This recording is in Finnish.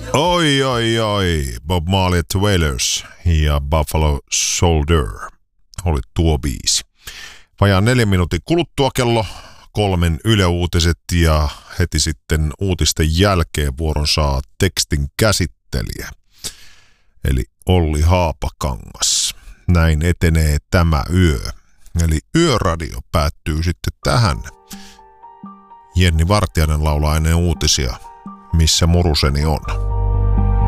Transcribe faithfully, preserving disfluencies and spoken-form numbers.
Oi, oi, oi. Bob Marley The Wailers ja Buffalo Soldier oli tuo biisi. Vajaan neljän minuutin kuluttua kello kolmen Yle Uutiset ja heti sitten uutisten jälkeen vuoron saa tekstin käsittelijä. Eli Olli Haapakangas. Näin etenee tämä yö. Eli Yöradio päättyy sitten tähän. Jenni Vartiainen laulaa ennen uutisia, missä muruseni on.